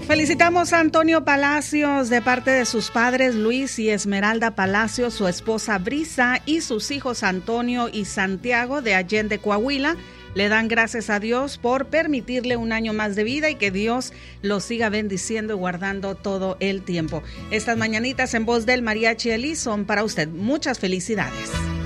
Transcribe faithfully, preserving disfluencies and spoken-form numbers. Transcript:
Felicitamos a Antonio Palacios de parte de sus padres Luis y Esmeralda Palacios, su esposa Brisa y sus hijos Antonio y Santiago de Allende, Coahuila. Le dan gracias a Dios por permitirle un año más de vida y que Dios lo siga bendiciendo y guardando todo el tiempo. Estas mañanitas en voz del Mariachi Elí son para usted. Muchas felicidades.